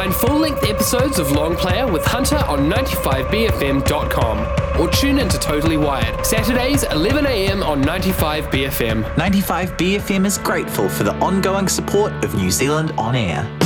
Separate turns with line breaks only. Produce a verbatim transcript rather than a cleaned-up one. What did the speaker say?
Find full-length episodes of Long Player with Hunter on ninety-five B F M dot com or tune into Totally Wired, Saturdays eleven a m on ninety-five B F M.
ninety-five B F M is grateful for the ongoing support of New Zealand On Air.